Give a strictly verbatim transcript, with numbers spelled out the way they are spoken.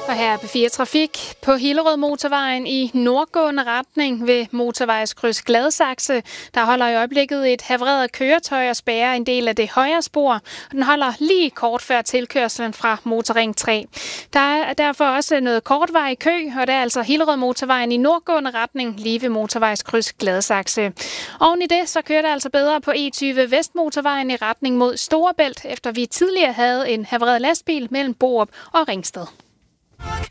Og her er P fire Trafik på Hillerød Motorvejen i nordgående retning ved motorvejskryds Gladsaxe. Der holder i øjeblikket et havreret køretøj og spærrer en del af det højre spor. Og den holder lige kort før tilkørslen fra Motorring tre. Der er derfor også noget kortvej i kø, og der er altså Hillerød Motorvejen i nordgående retning lige ved motorvejskryds Gladsaxe. Oven i det, så kører det altså bedre på E tyve Vestmotorvejen i retning mod Storebælt, efter vi tidligere havde en havreret lastbil mellem Borup og Ringsted.